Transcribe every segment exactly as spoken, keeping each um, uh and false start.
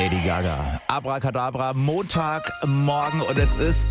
Lady Gaga. Abracadabra, Montagmorgen und es ist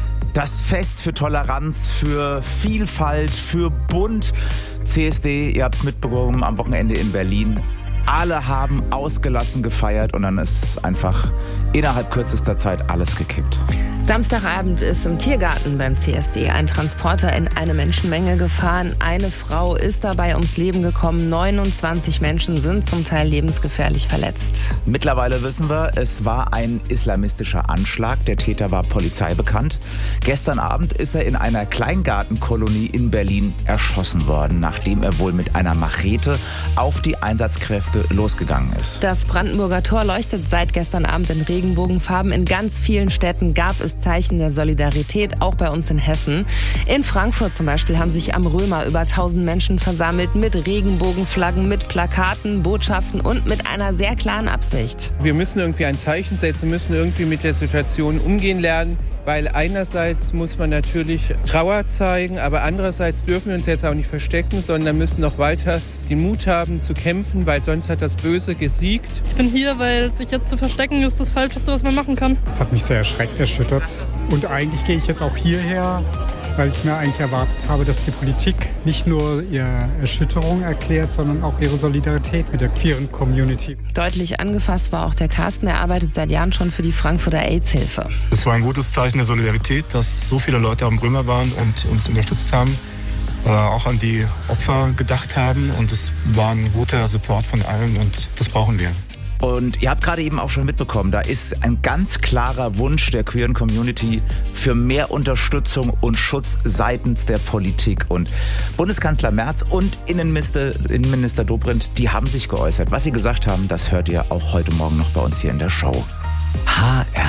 das Fest für Toleranz, für Vielfalt, für Bunt. C S D, ihr habt es mitbekommen, am Wochenende in Berlin. Alle haben ausgelassen gefeiert und dann ist einfach innerhalb kürzester Zeit alles gekippt. Samstagabend ist im Tiergarten beim C S D ein Transporter in eine Menschenmenge gefahren. Eine Frau ist dabei ums Leben gekommen. neunundzwanzig Menschen sind zum Teil lebensgefährlich verletzt. Mittlerweile wissen wir, es war ein islamistischer Anschlag. Der Täter war Polizei bekannt. Gestern Abend ist er in einer Kleingartenkolonie in Berlin erschossen worden, nachdem er wohl mit einer Machete auf die Einsatzkräfte losgegangen ist. Das Brandenburger Tor leuchtet seit gestern Abend in Regenbogenfarben. In ganz vielen Städten gab es Zeichen der Solidarität, auch bei uns in Hessen. In Frankfurt zum Beispiel haben sich am Römer über tausend Menschen versammelt mit Regenbogenflaggen, mit Plakaten, Botschaften und mit einer sehr klaren Absicht. Wir müssen irgendwie ein Zeichen setzen, müssen irgendwie mit der Situation umgehen lernen, weil einerseits muss man natürlich Trauer zeigen, aber andererseits dürfen wir uns jetzt auch nicht verstecken, sondern müssen noch weiter den Mut haben zu kämpfen, weil sonst hat das Böse gesiegt. Ich bin hier, weil sich jetzt zu verstecken ist das Falscheste, was man machen kann. Das hat mich sehr erschreckt, erschüttert. Und eigentlich gehe ich jetzt auch hierher, weil ich mir eigentlich erwartet habe, dass die Politik nicht nur ihre Erschütterung erklärt, sondern auch ihre Solidarität mit der queeren Community. Deutlich angefasst war auch der Carsten. Er arbeitet seit Jahren schon für die Frankfurter AIDS-Hilfe. Es war ein gutes Zeichen der Solidarität, dass so viele Leute am Römer waren und uns unterstützt haben, äh, auch an die Opfer gedacht haben. Und es war ein guter Support von allen und das brauchen wir. Und ihr habt gerade eben auch schon mitbekommen, da ist ein ganz klarer Wunsch der queeren Community für mehr Unterstützung und Schutz seitens der Politik. Und Bundeskanzler Merz und Innenminister, Innenminister Dobrindt, die haben sich geäußert. Was sie gesagt haben, das hört ihr auch heute Morgen noch bei uns hier in der Show. H R